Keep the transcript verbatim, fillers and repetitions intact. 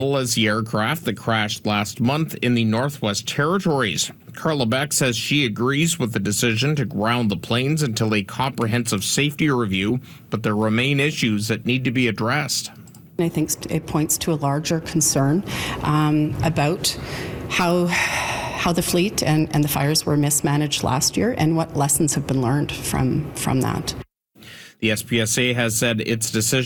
as the aircraft that crashed last month in the Northwest Territories. Carla Beck says she agrees with the decision to ground the planes until a comprehensive safety review, but there remain issues that need to be addressed. I think it points to a larger concern um, about how how the fleet and, and the fires were mismanaged last year and what lessons have been learned from, from that. The S P S A has said its decision